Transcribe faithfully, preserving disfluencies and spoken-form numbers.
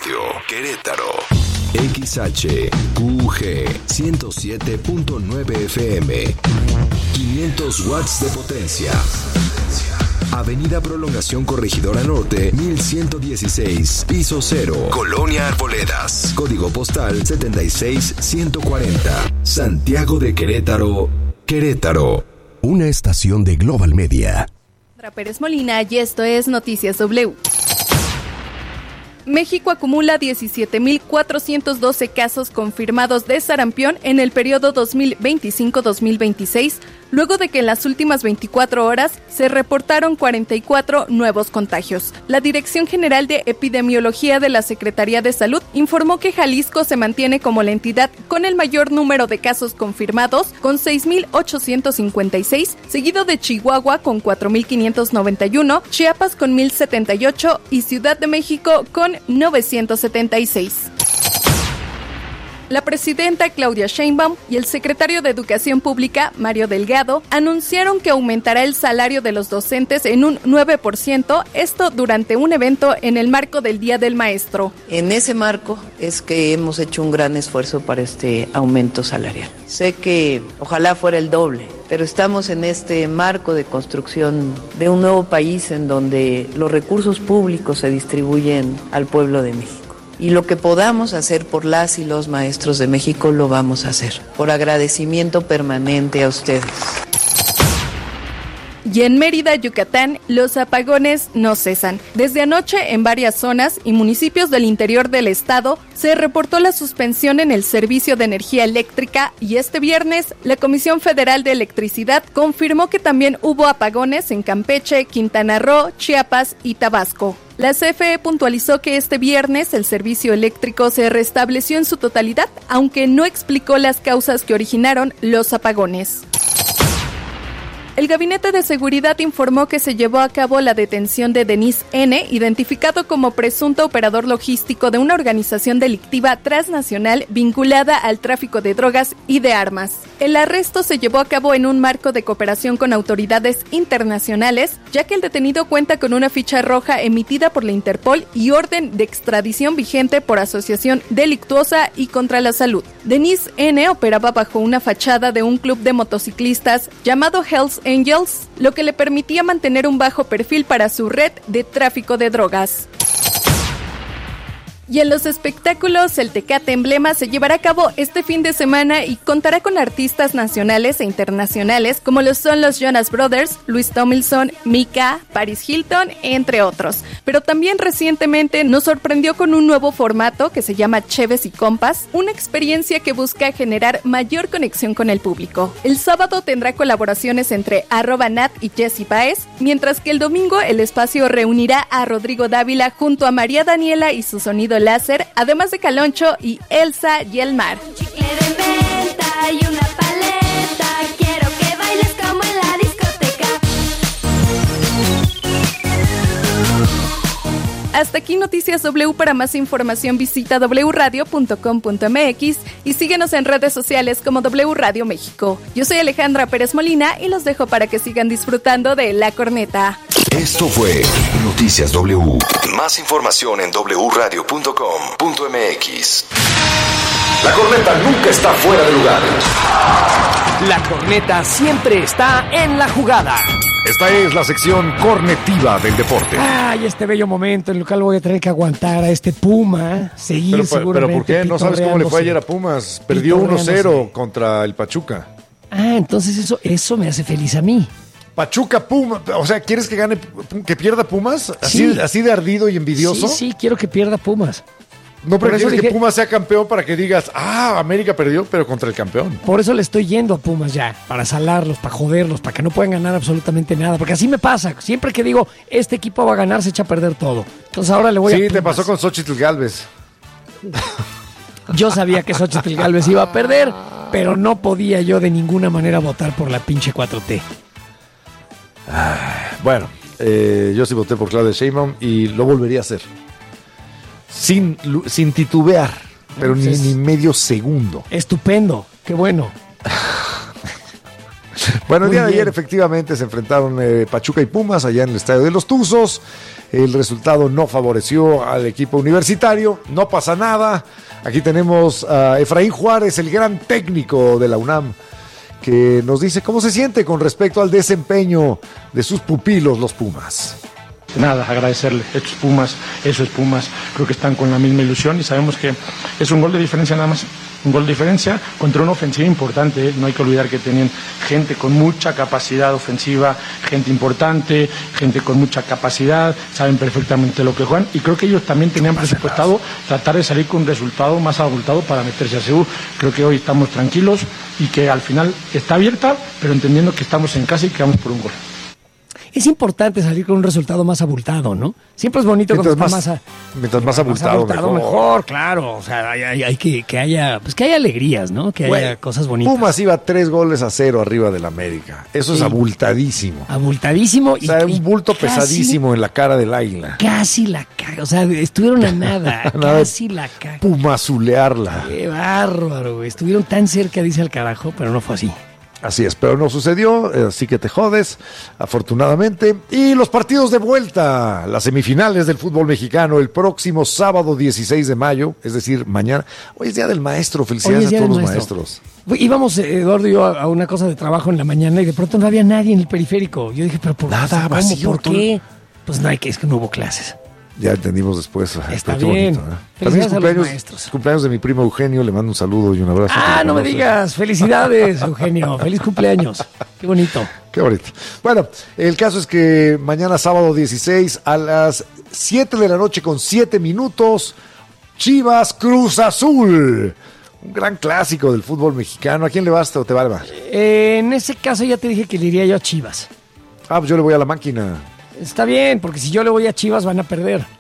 Radio, Querétaro. X H Q G ciento siete punto nueve F M. quinientos watts de potencia. Avenida Prolongación Corregidora Norte, mil ciento dieciséis, piso cero, Colonia Arboledas. Código postal setenta y seis ciento cuarenta. Santiago de Querétaro, Querétaro. Una estación de Global Media. Pérez Molina y esto es Noticias W. México acumula diecisiete mil cuatrocientos doce casos confirmados de sarampión en el periodo dos mil veinticinco a dos mil veintiséis, luego de que en las últimas veinticuatro horas se reportaron cuarenta y cuatro nuevos contagios. La Dirección General de Epidemiología de la Secretaría de Salud informó que Jalisco se mantiene como la entidad con el mayor número de casos confirmados, con seis mil ochocientos cincuenta y seis, seguido de Chihuahua con cuatro mil quinientos noventa y uno, Chiapas con mil setenta y ocho y Ciudad de México con novecientos setenta y seis. La presidenta Claudia Sheinbaum y el secretario de Educación Pública, Mario Delgado, anunciaron que aumentará el salario de los docentes en un nueve por ciento, esto durante un evento en el marco del Día del Maestro. En ese marco es que hemos hecho un gran esfuerzo para este aumento salarial. Sé que ojalá fuera el doble, pero estamos en este marco de construcción de un nuevo país en donde los recursos públicos se distribuyen al pueblo de México. Y lo que podamos hacer por las y los maestros de México lo vamos a hacer, por agradecimiento permanente a ustedes. Y en Mérida, Yucatán, los apagones no cesan. Desde anoche, en varias zonas y municipios del interior del estado, se reportó la suspensión en el servicio de energía eléctrica y este viernes, la Comisión Federal de Electricidad confirmó que también hubo apagones en Campeche, Quintana Roo, Chiapas y Tabasco. La C F E puntualizó que este viernes el servicio eléctrico se restableció en su totalidad, aunque no explicó las causas que originaron los apagones. El Gabinete de Seguridad informó que se llevó a cabo la detención de Denis N., identificado como presunto operador logístico de una organización delictiva transnacional vinculada al tráfico de drogas y de armas. El arresto se llevó a cabo en un marco de cooperación con autoridades internacionales, ya que el detenido cuenta con una ficha roja emitida por la Interpol y orden de extradición vigente por asociación delictuosa y contra la salud. Denis N. operaba bajo una fachada de un club de motociclistas llamado Hells Angels, lo que le permitía mantener un bajo perfil para su red de tráfico de drogas. Y en los espectáculos, el Tecate Emblema se llevará a cabo este fin de semana y contará con artistas nacionales e internacionales como lo son los Jonas Brothers, Luis Tomlinson, Mika, Paris Hilton, entre otros. Pero también recientemente nos sorprendió con un nuevo formato que se llama Cheves y Compas, una experiencia que busca generar mayor conexión con el público. El sábado tendrá colaboraciones entre arroba Nat y Jessie Baez, mientras que el domingo el espacio reunirá a Rodrigo Dávila junto a María Daniela y su sonido láser, además de Caloncho y Elsa y el Mar. Un chicle de menta y una paleta, quiero que bailes como en la discoteca. Hasta aquí Noticias W. Para más información visita doble u radio punto com punto m x y síguenos en redes sociales como W Radio México. Yo soy Alejandra Pérez Molina y los dejo para que sigan disfrutando de La Corneta. Esto fue Noticias W. Más información en doble u radio punto com punto m x. La Corneta nunca está fuera de lugar. La Corneta siempre está en la jugada. Esta es la sección cornetiva del deporte. Ay, este bello momento en el cual voy a tener que aguantar a este Puma, seguir pero, seguramente. Pero ¿por qué? ¿No sabes cómo le fue ayer a Pumas? Perdió uno cero contra el Pachuca. Ah, entonces eso, eso me hace feliz a mí. Pachuca, Puma, o sea, ¿quieres que gane, que pierda Pumas? ¿Así, sí. así de ardido y envidioso? Sí, sí, quiero que pierda Pumas. No prefieres dije, que Pumas sea campeón para que digas, ah, América perdió, pero contra el campeón. Por eso le estoy yendo a Pumas ya, para salarlos, para joderlos, para que no puedan ganar absolutamente nada, porque así me pasa. Siempre que digo, este equipo va a ganar, se echa a perder todo. Entonces ahora le voy sí, a Pumas. Sí, te pasó con Xóchitl Gálvez. Yo sabía que Xóchitl Gálvez iba a perder, pero no podía yo de ninguna manera votar por la pinche cuatro T. Ah, bueno, eh, yo sí voté por Claudia Sheinbaum y lo volvería a hacer. Sin, sin titubear, pero ni, ni medio segundo. Estupendo, qué bueno. Bueno, el Muy día de bien. ayer efectivamente se enfrentaron eh, Pachuca y Pumas allá en el Estadio de los Tuzos. El resultado no favoreció al equipo universitario. No pasa nada. Aquí tenemos a Efraín Juárez, el gran técnico de la UNAM, que nos dice cómo se siente con respecto al desempeño de sus pupilos, los Pumas. Nada, agradecerle. Estos Pumas, esos Pumas, creo que están con la misma ilusión y sabemos que es un gol de diferencia nada más. Un gol de diferencia contra una ofensiva importante, ¿eh? No hay que olvidar que tenían gente con mucha capacidad ofensiva, gente importante, gente con mucha capacidad, saben perfectamente lo que juegan y creo que ellos también tenían presupuestado tratar de salir con un resultado más abultado para meterse a C U. Creo que hoy estamos tranquilos y que al final está abierta, pero entendiendo que estamos en casa y que vamos por un gol. Es importante salir con un resultado más abultado, ¿no? Siempre es bonito Mientras cuando más, está más, a- mientras más abultado, mejor. mejor, claro. O sea, hay, hay- hay que, que haya, pues que haya alegrías, ¿no? Que Güey, haya cosas bonitas. Pumas iba tres goles a cero arriba del América. Eso es Sí. abultadísimo. Abultadísimo. O sea, y, y un bulto casi- pesadísimo en la cara del águila. Casi la caga. O sea, estuvieron a nada. Nada de casi la caga. Pumazulearla. Qué bárbaro, güey. Estuvieron tan cerca, dice el carajo, pero no fue así. Así es, pero no sucedió, eh, así que te jodes, afortunadamente. Y los partidos de vuelta, las semifinales del fútbol mexicano, el próximo sábado dieciséis de mayo, es decir, mañana. Hoy es Día del Maestro, Hoy felicidades es a Día todos del los Maestro. maestros. Íbamos, eh, Eduardo y yo, a a una cosa de trabajo en la mañana y de pronto no había nadie en el periférico. Yo dije, pero ¿por, Nada, ¿cómo? vacío, ¿Por todo. qué? Pues no hay que, es que no hubo clases. Ya entendimos después. Está pero qué bien. bonito, ¿eh? Felicidades También es a los cumpleaños, maestros. cumpleaños de mi primo Eugenio, le mando un saludo y un abrazo. Ah, que no me conoces. digas. Felicidades, Eugenio. Feliz cumpleaños. Qué bonito. Qué bonito. Bueno, el caso es que mañana sábado dieciséis a las siete de la noche con siete minutos, Chivas Cruz Azul. Un gran clásico del fútbol mexicano. ¿A quién le vas o te va? Eh, en ese caso ya te dije que le iría yo a Chivas. Ah, pues yo le voy a la máquina. Está bien, porque si yo le voy a Chivas van a perder.